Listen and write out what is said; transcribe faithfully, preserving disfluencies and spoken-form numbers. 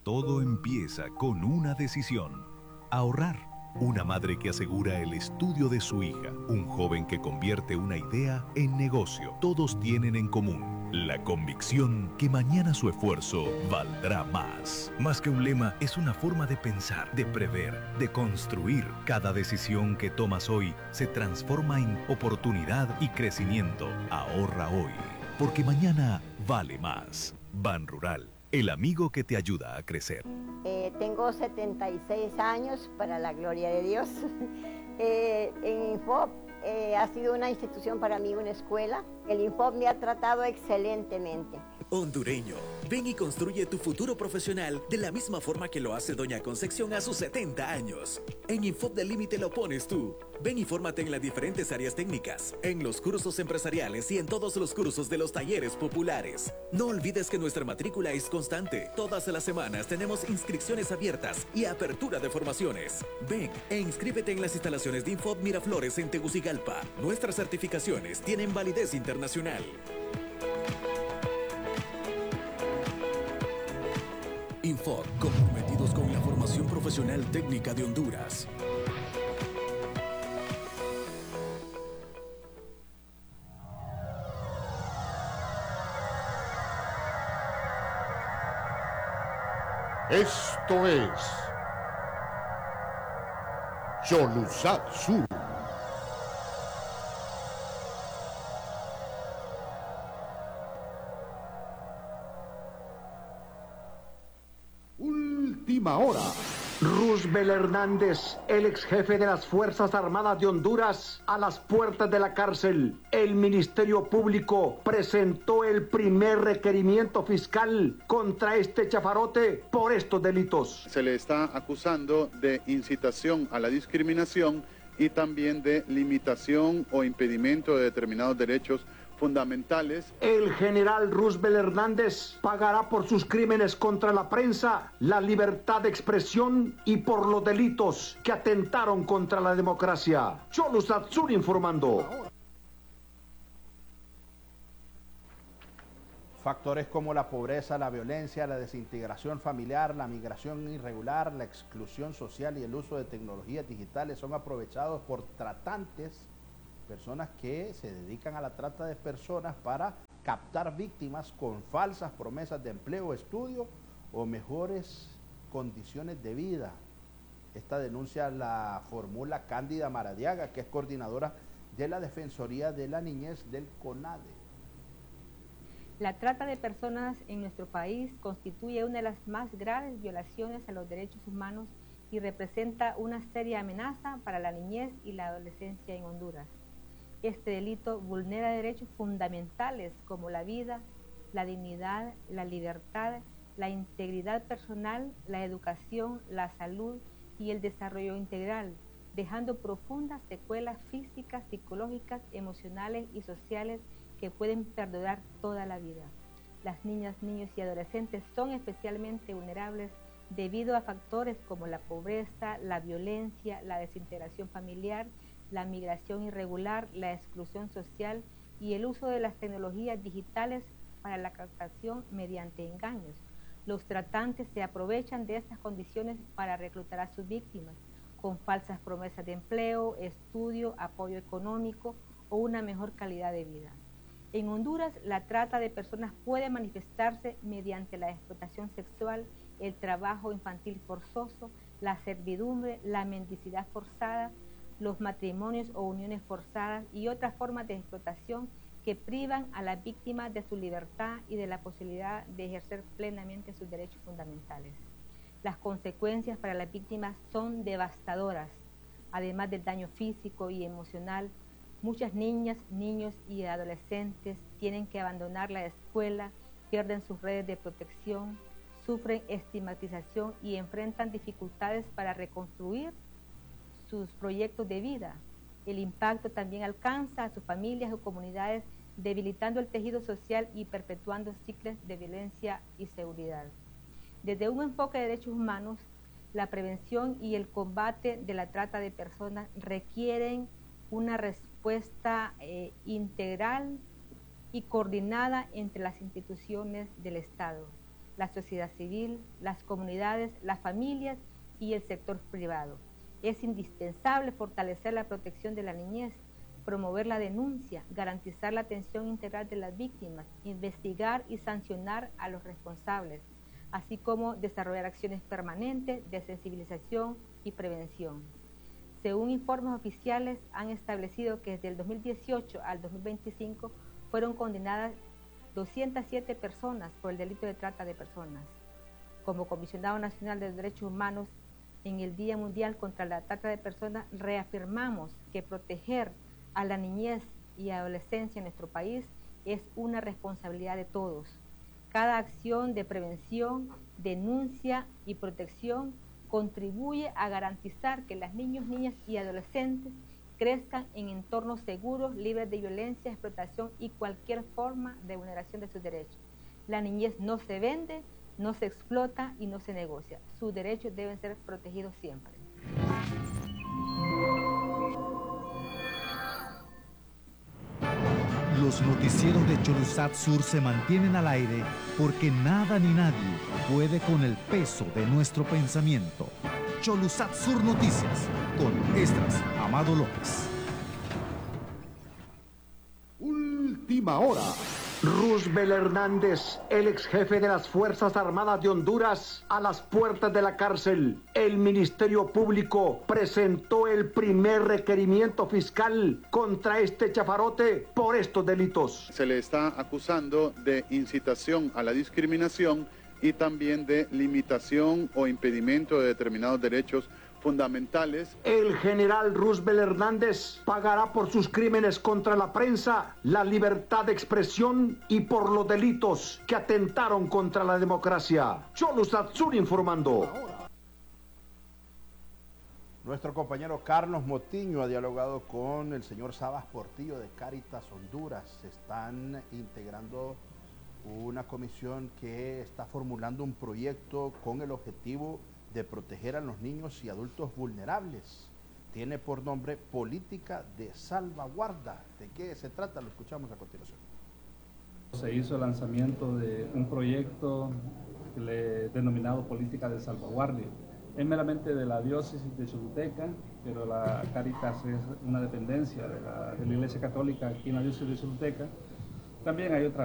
Todo empieza con una decisión: ahorrar. Una madre que asegura el estudio de su hija. Un joven que convierte una idea en negocio. Todos tienen en común la convicción que mañana su esfuerzo valdrá más. Más que un lema, es una forma de pensar, de prever, de construir. Cada decisión que tomas hoy se transforma en oportunidad y crecimiento. Ahorra hoy, porque mañana vale más. Ban Rural, el amigo que te ayuda a crecer. Eh, tengo setenta y seis años, para la gloria de Dios. eh, en Infop eh, ha sido una institución para mí, una escuela. El Infop me ha tratado excelentemente. Hondureño, ven y construye tu futuro profesional de la misma forma que lo hace Doña Concepción a sus setenta años. En Infop del Límite lo pones tú. Ven y fórmate en las diferentes áreas técnicas, en los cursos empresariales y en todos los cursos de los talleres populares. No olvides que nuestra matrícula es constante. Todas las semanas tenemos inscripciones abiertas y apertura de formaciones. Ven e inscríbete en las instalaciones de Infop Miraflores en Tegucigalpa. Nuestras certificaciones tienen validez internacional. Infop, comprometidos con la formación profesional técnica de Honduras. Esto es Yolusat Sur. Última hora. Roosevelt Hernández, el ex jefe de las Fuerzas Armadas de Honduras, a las puertas de la cárcel. El Ministerio Público presentó el primer requerimiento fiscal contra este chafarote por estos delitos. Se le está acusando de incitación a la discriminación y también de limitación o impedimento de determinados derechos fundamentales. El general Roosevelt Hernández pagará por sus crímenes contra la prensa, la libertad de expresión y por los delitos que atentaron contra la democracia. Yolusat Sur informando. Factores como la pobreza, la violencia, la desintegración familiar, la migración irregular, la exclusión social y el uso de tecnologías digitales son aprovechados por tratantes, personas que se dedican a la trata de personas para captar víctimas con falsas promesas de empleo, estudio o mejores condiciones de vida. Esta denuncia la formula Cándida Maradiaga, que es coordinadora de la Defensoría de la Niñez del CONADE. La trata de personas en nuestro país constituye una de las más graves violaciones a los derechos humanos y representa una seria amenaza para la niñez y la adolescencia en Honduras. Este delito vulnera derechos fundamentales como la vida, la dignidad, la libertad, la integridad personal, la educación, la salud y el desarrollo integral, dejando profundas secuelas físicas, psicológicas, emocionales y sociales que pueden perdurar toda la vida. Las niñas, niños y adolescentes son especialmente vulnerables debido a factores como la pobreza, la violencia, la desintegración familiar, la migración irregular, la exclusión social y el uso de las tecnologías digitales para la captación mediante engaños. Los tratantes se aprovechan de estas condiciones para reclutar a sus víctimas con falsas promesas de empleo, estudio, apoyo económico o una mejor calidad de vida. En Honduras, la trata de personas puede manifestarse mediante la explotación sexual, el trabajo infantil forzoso, la servidumbre, la mendicidad forzada, los matrimonios o uniones forzadas y otras formas de explotación que privan a las víctimas de su libertad y de la posibilidad de ejercer plenamente sus derechos fundamentales. Las consecuencias para las víctimas son devastadoras. Además del daño físico y emocional, muchas niñas, niños y adolescentes tienen que abandonar la escuela, pierden sus redes de protección, sufren estigmatización y enfrentan dificultades para reconstruir sus proyectos de vida. El impacto también alcanza a sus familias o comunidades, debilitando el tejido social y perpetuando ciclos de violencia y seguridad. Desde un enfoque de derechos humanos, la prevención y el combate de la trata de personas requieren una respuesta eh, integral y coordinada entre las instituciones del Estado. la sociedad civil, las comunidades, las familias y el sector privado. Es indispensable fortalecer la protección de la niñez, promover la denuncia, garantizar la atención integral de las víctimas, investigar y sancionar a los responsables, así como desarrollar acciones permanentes de sensibilización y prevención. Según informes oficiales, han establecido que desde el dos mil dieciocho al dos mil veinticinco fueron condenadas doscientas siete personas por el delito de trata de personas. Como Comisionado Nacional de Derechos Humanos, en el Día Mundial contra la Trata de Personas, reafirmamos que proteger a la niñez y adolescencia en nuestro país es una responsabilidad de todos. Cada acción de prevención, denuncia y protección contribuye a garantizar que los niños, niñas y adolescentes crezcan en entornos seguros, libres de violencia, explotación y cualquier forma de vulneración de sus derechos. La niñez no se vende, no se explota y no se negocia. Sus derechos deben ser protegidos siempre. Los noticieros de Cholussat Sur se mantienen al aire porque nada ni nadie puede con el peso de nuestro pensamiento. Cholussat Sur Noticias, con Esdras Amado López. Última hora. Roosevelt Hernández, el ex jefe de las Fuerzas Armadas de Honduras, a las puertas de la cárcel. El Ministerio Público presentó el primer requerimiento fiscal contra este chafarote por estos delitos. Se le está acusando de incitación a la discriminación y también de limitación o impedimento de determinados derechos fundamentales. El general Roosevelt Hernández pagará por sus crímenes contra la prensa, la libertad de expresión y por los delitos que atentaron contra la democracia. Cholussat Sur informando. Nuestro compañero Carlos Motiño ha dialogado con el señor Sabas Portillo de Cáritas Honduras. Están integrando una comisión que está formulando un proyecto con el objetivo de proteger a los niños y adultos vulnerables. Tiene por nombre Política de Salvaguarda. ¿De qué se trata? Lo escuchamos a continuación. Se hizo el lanzamiento de un proyecto le, denominado Política de Salvaguardia. Es meramente de la diócesis de Choluteca, pero la Cáritas es una dependencia de la, de la Iglesia Católica aquí en la diócesis de Choluteca. También hay otras